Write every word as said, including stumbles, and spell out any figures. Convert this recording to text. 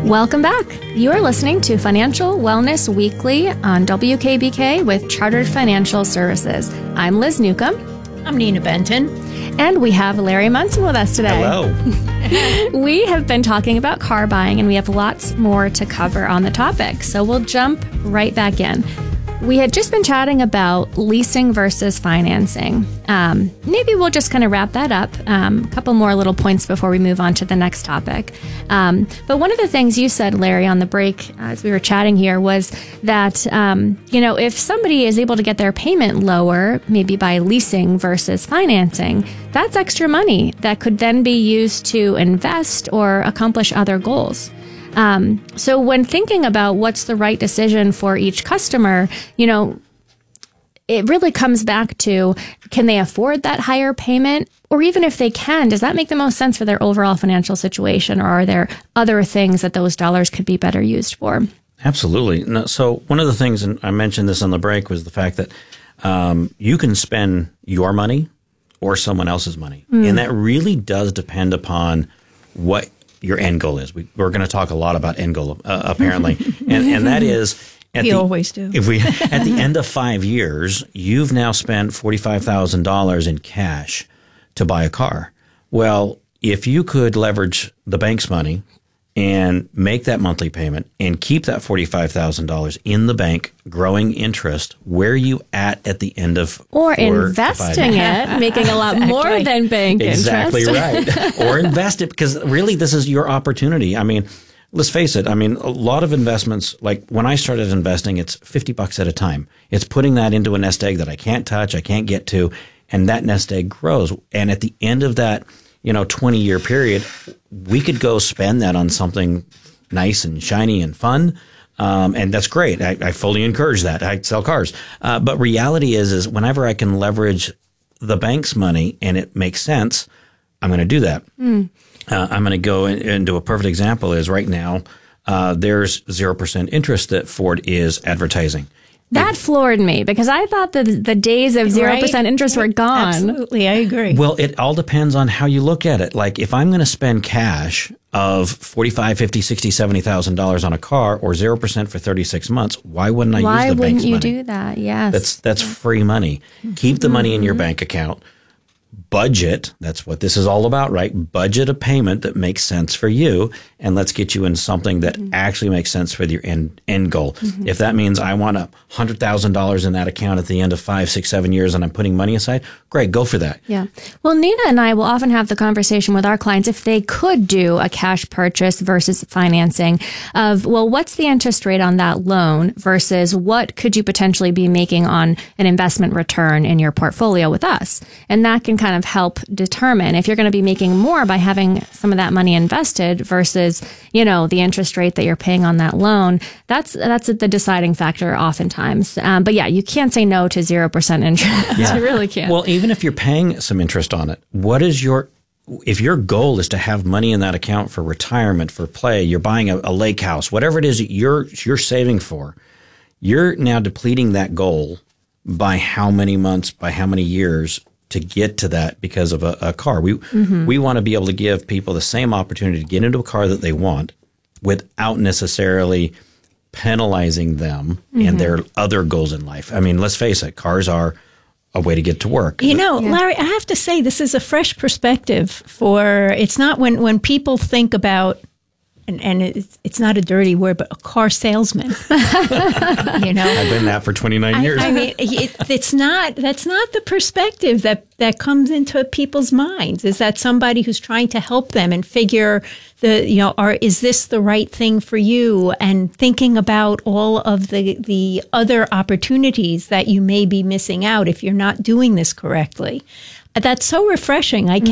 Welcome back. You are listening to Financial Wellness Weekly on W K B K with Chartered Financial Services. I'm Liz Newcomb. I'm Nina Benton. And we have Larry Munson with us today. Hello. We have been talking about car buying, and we have lots more to cover on the topic. So we'll jump right back in. We had just been chatting about leasing versus financing. Um, maybe we'll just kind of wrap that up. Um, a couple more little points before we move on to the next topic. Um, but one of the things you said, Larry, on the break uh, as we were chatting here was that, um, you know, if somebody is able to get their payment lower, maybe by leasing versus financing, that's extra money that could then be used to invest or accomplish other goals. Um, so when thinking about what's the right decision for each customer, you know, it really comes back to, can they afford that higher payment? Or even if they can, does that make the most sense for their overall financial situation? Or are there other things that those dollars could be better used for? Absolutely. No, so one of the things, and I mentioned this on the break, was the fact that um, you can spend your money or someone else's money. Mm. And that really does depend upon what your end goal is. We, we're going to talk a lot about end goal, uh, apparently, and and that is at we the, always do. If we at the end of five years, you've now spent forty-five thousand dollars in cash to buy a car. Well, if you could leverage the bank's money and make that monthly payment and keep that forty-five thousand dollars in the bank, growing interest, where are you at at the end of or investing it, making a lot exactly. more than bank exactly interest. Exactly right. Or invest it, because really this is your opportunity. I mean, let's face it. I mean, a lot of investments, like when I started investing, it's fifty bucks at a time. It's putting that into a nest egg that I can't touch, I can't get to, and that nest egg grows. And at the end of that, you know, twenty year period, we could go spend that on something nice and shiny and fun. Um, and that's great. I, I fully encourage that. I sell cars. Uh, but reality is, is whenever I can leverage the bank's money and it makes sense, I'm going to do that. Mm. Uh, I'm going to go in, into a perfect example is right now, uh, there's zero percent interest that Ford is advertising. That floored me because I thought that the days of zero percent right? interest were gone. Absolutely, I agree. Well, it all depends on how you look at it. Like if I'm going to spend cash of forty-five, fifty, sixty, seventy thousand dollars on a car or zero percent for thirty-six months, why wouldn't I why use the bank's money? Why wouldn't you do that? Yes. That's that's free money. Keep the money in your bank account. Budget, that's what this is all about, right? Budget a payment that makes sense for you, and let's get you in something that mm-hmm. actually makes sense for your end end goal. Mm-hmm. If that means I want a one hundred thousand dollars in that account at the end of five, six, seven years and I'm putting money aside, great, go for that. Yeah. Well, Nina and I will often have the conversation with our clients if they could do a cash purchase versus financing of, well, what's the interest rate on that loan versus what could you potentially be making on an investment return in your portfolio with us? And that can kind of help determine if you're going to be making more by having some of that money invested versus, you know, the interest rate that you're paying on that loan. That's that's the deciding factor oftentimes. Um, but yeah, you can't say no to zero percent interest. Yeah. You really can't. Well, even if you're paying some interest on it, what is your, if your goal is to have money in that account for retirement, for play, you're buying a, a lake house, whatever it is that you're you're saving for, you're now depleting that goal by how many months, by how many years to get to that because of a, a car. We mm-hmm. we want to be able to give people the same opportunity to get into a car that they want without necessarily penalizing them mm-hmm. and their other goals in life. I mean, let's face it, cars are a way to get to work. You know, yeah. Larry, I have to say this is a fresh perspective for, it's not when, when people think about, and, and it's, it's not a dirty word, but a car salesman. You know, I've been that for twenty-nine years. I, I mean, it, it's not, that's not the perspective that, that comes into people's minds, is that somebody who's trying to help them and figure the, you know, are, is this the right thing for you? And thinking about all of the, the other opportunities that you may be missing out if you're not doing this correctly. That's so refreshing. I can't